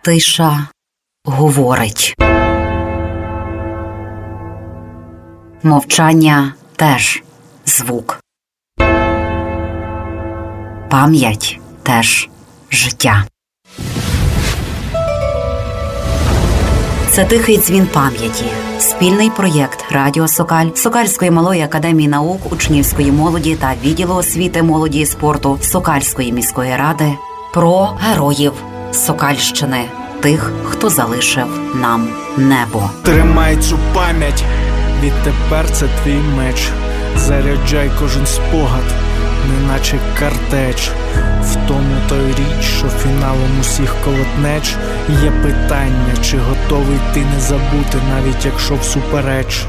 Тиша говорить. Мовчання теж звук. Пам'ять теж життя. Це «Тихий дзвін пам'яті» – спільний проєкт Радіо Сокаль, Сокальської малої академії наук, учнівської молоді та відділу освіти, молоді і спорту Сокальської міської ради про героїв Сокальщини, тих, хто залишив нам небо. Тримай цю пам'ять, відтепер це твій меч. Заряджай кожен спогад, неначе картеч. В тому то й річ, що фіналом усіх колотнеч є питання, чи готовий ти не забути, навіть якщо всупереч.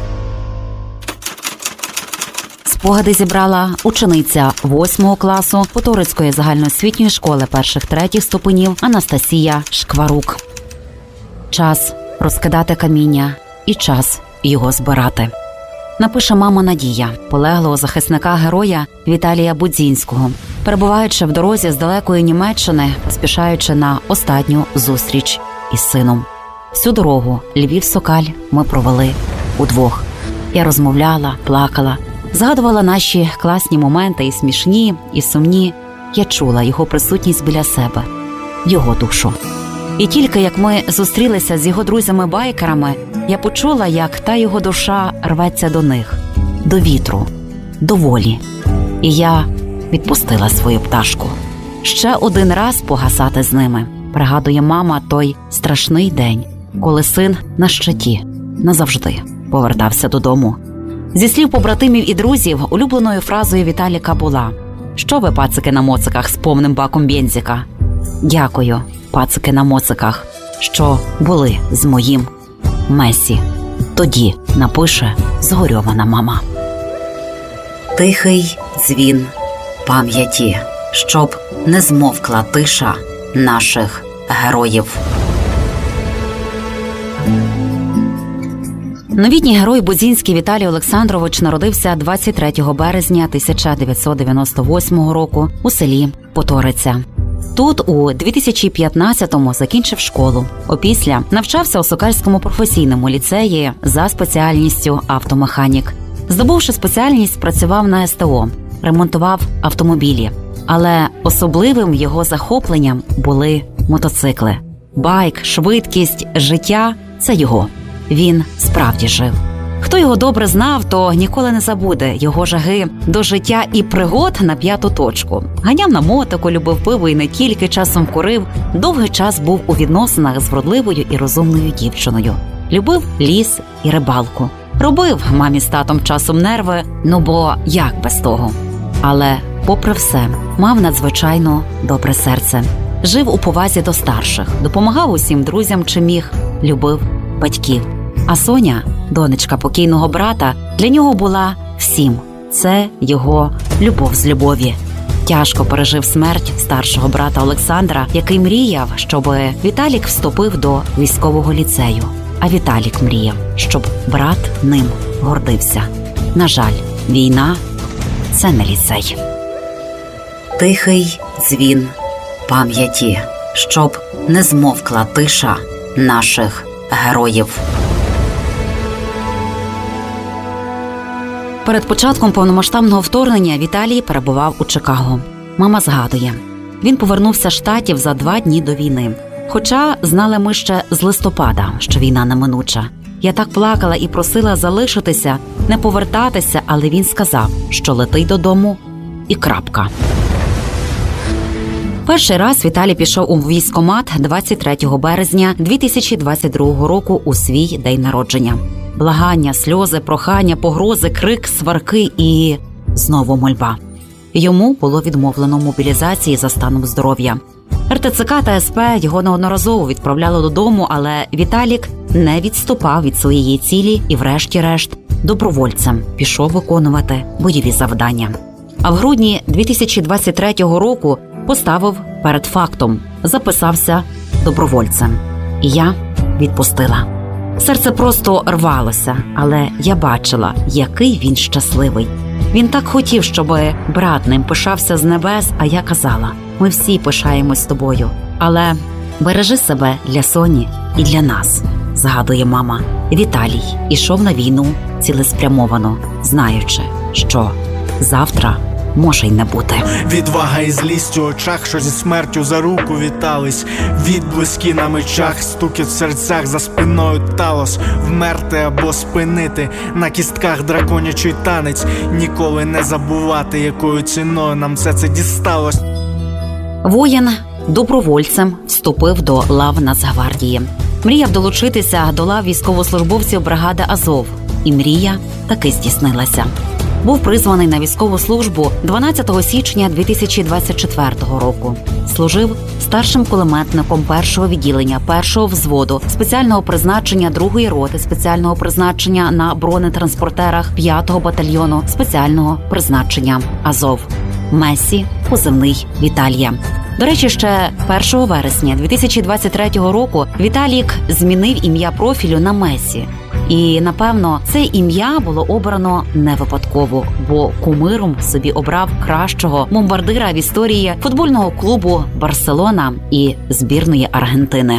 Спогади зібрала учениця 8 класу Поторицької загальноосвітньої школи перших-третіх ступенів Анастасія Шкварук. Час розкидати каміння і час його збирати. Напише мама Надія, полеглого захисника-героя Віталія Будзінського, перебуваючи в дорозі з далекої Німеччини, поспішаючи на останню зустріч із сином. Всю дорогу Львів-Сокаль ми провели удвох. Я розмовляла, плакала, згадувала наші класні моменти і смішні, і сумні. Я чула його присутність біля себе, його душу. І тільки як ми зустрілися з його друзями-байкерами, я почула, як та його душа рветься до них, до вітру, до волі. І я відпустила свою пташку. Ще один раз погасати з ними. Пригадує мама той страшний день, коли син на щиті назавжди повертався додому. Зі слів побратимів і друзів, улюбленою фразою Віталіка була: «Що ви, пацики на моциках, з повним баком бензика?» Дякую, пацики на моциках, що були з моїм Месі. Тоді напише згорьована мама. Тихий дзвін пам'яті, щоб не змовкла тиша наших героїв. Новітній герой Будзінський Віталій Олександрович народився 23 березня 1998 року у селі Поториця. Тут у 2015-му закінчив школу. Опісля навчався у Сокальському професійному ліцеї за спеціальністю автомеханік. Здобувши спеціальність, працював на СТО, ремонтував автомобілі. Але особливим його захопленням були мотоцикли. Байк, швидкість, життя – це його. Він справді жив. Хто його добре знав, то ніколи не забуде його жаги до життя і пригод на п'яту точку. Ганяв на мотику, любив пиво і не тільки, часом курив. Довгий час був у відносинах з вродливою і розумною дівчиною. Любив ліс і рибалку. Робив мамі з татом часом нерви, бо як без того. Але, попри все, мав надзвичайно добре серце. Жив у повазі до старших, допомагав усім друзям, чим міг, любив батьків. А Соня, донечка покійного брата, для нього була всім. Це його любов з любові. Тяжко пережив смерть старшого брата Олександра, який мріяв, щоб Віталік вступив до військового ліцею. А Віталік мріяв, щоб брат ним гордився. На жаль, війна – це не ліцей. Тихий дзвін пам'яті, щоб не змовкла тиша наших героїв. Перед початком повномасштабного вторгнення Віталій перебував у Чикаго. Мама згадує, він повернувся з Штатів за 2 дні до війни. Хоча знали ми ще з листопада, що війна неминуча. Я так плакала і просила залишитися, не повертатися, але він сказав, що летить додому і крапка. Перший раз Віталій пішов у військкомат 23 березня 2022 року у свій день народження. Благання, сльози, прохання, погрози, крик, сварки і знову мольба. Йому було відмовлено мобілізації за станом здоров'я. РТЦК та СП його неодноразово відправляли додому, але Віталік не відступав від своєї цілі і врешті-решт добровольцем пішов виконувати бойові завдання. А в грудні 2023 року поставив перед фактом – записався добровольцем. І я відпустила. Серце просто рвалося, але я бачила, який він щасливий. Він так хотів, щоб брат ним пишався з небес, а я казала, ми всі пишаємось тобою. Але Бережи себе для Соні і для нас, згадує мама. Віталій ішов на війну цілеспрямовано, знаючи, що завтра може й не бути. Відвага і злість у очах, що зі смертю за руку вітались. Відблиски на мечах, стукіт в серцях, за спиною талос. Вмерти або спинити, на кістках драконячий танець. Ніколи не забувати, якою ціною нам все це дісталось. Воїн добровольцем вступив до лав Нацгвардії. Мріяв долучитися до лав військовослужбовців бригади Азов. І мрія таки здійснилася. Був призваний на військову службу 12 січня 2024 року. Служив старшим кулеметником 1-го відділення 1-го взводу спеціального призначення 2-ї роти спеціального призначення на бронетранспортерах 5-го батальйону спеціального призначення Азов. Месі, позивний Віталія. До речі, ще 1 вересня 2023 року Віталік змінив ім'я профілю на Месі. І, напевно, це ім'я було обрано не випадково, бо кумиром собі обрав кращого бомбардира в історії футбольного клубу «Барселона» і збірної Аргентини.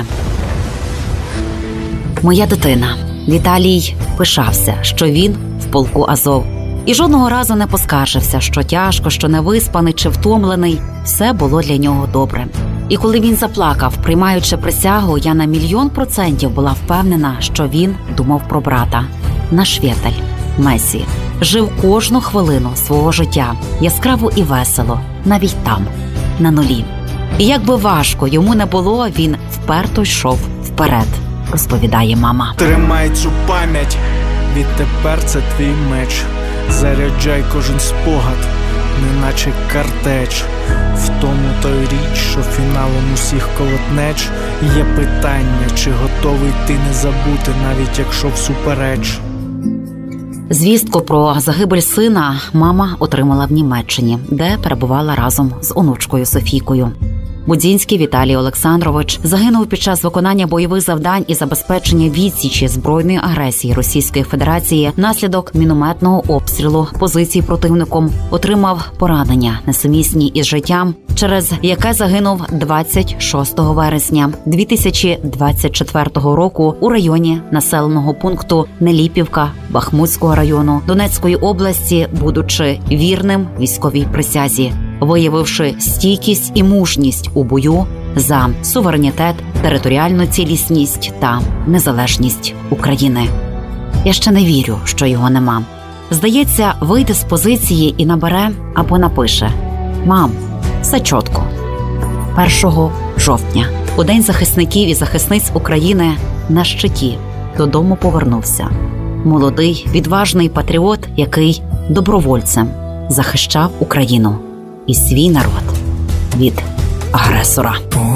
Моя дитина. Віталій пишався, що він в полку Азов. І жодного разу не поскаржився, що тяжко, що невиспаний чи втомлений. Все було для нього добре. І коли він заплакав, приймаючи присягу, я на 1,000,000% була впевнена, що він думав про брата. Наш Віталь, Месі, жив кожну хвилину свого життя, яскраво і весело, навіть там, на нулі. І як би важко йому не було, він вперто йшов вперед, розповідає мама. Тримай цю пам'ять, відтепер це твій меч. Заряджай кожен спогад, неначе картеч. В тому той річ, що фіналом усіх колотнеч. Є питання, чи готовий ти не забути, навіть якщо всупереч. Звістку про загибель сина мама отримала в Німеччині, де перебувала разом з онучкою Софійкою. Будзінський Віталій Олександрович загинув під час виконання бойових завдань і забезпечення відсічі збройної агресії Російської Федерації внаслідок мінометного обстрілу позицій противником. Отримав поранення, несумісні із життям, через яке загинув 26 вересня 2024 року у районі населеного пункту Неліпівка Бахмутського району Донецької області, будучи вірним військовій присязі, виявивши стійкість і мужність у бою за суверенітет, територіальну цілісність та незалежність України. Я ще не вірю, що його нема. Здається, вийде з позиції і набере або напише: «Мам, все чітко». 1 жовтня, у День захисників і захисниць України, на щиті додому повернувся молодий, відважний патріот, який добровольцем захищав Україну і свій народ від агресора.